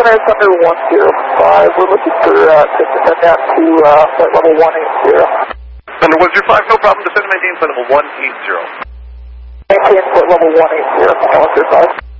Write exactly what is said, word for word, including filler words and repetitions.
Air Thunder one zero five, we're looking for uh, to descend down to uh, flight level one eighty. Thunder one zero five, no problem, descend to maintain flight level one eighty. Maintain flight level one eighty, Challenger five.